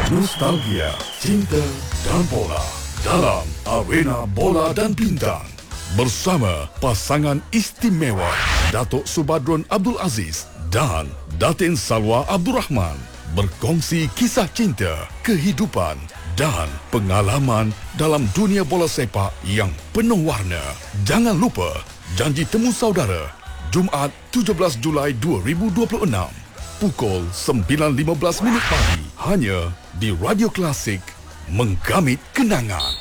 Nostalgia, cinta dan bola dalam Arena Bola dan Bintang. Bersama pasangan istimewa Datuk Subhadron Abdul Aziz dan Datin Salwa Abdul Rahman. Berkongsi kisah cinta, kehidupan dan pengalaman dalam dunia bola sepak yang penuh warna. Jangan lupa, janji temu saudara, Jumaat 17 Julai 2026. Pukul 9.15 pagi hanya di Radio Klasik, menggamit kenangan.